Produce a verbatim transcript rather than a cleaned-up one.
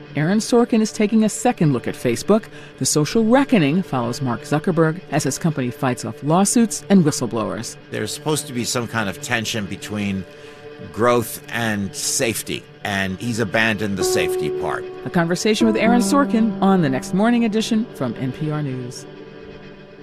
Aaron Sorkin is taking a second look at Facebook. The social reckoning follows Mark Zuckerberg as his company fights off lawsuits and whistleblowers. There's supposed to be some kind of tension between growth and safety, and he's abandoned the safety part. A conversation with Aaron Sorkin on the next Morning Edition from N P R News.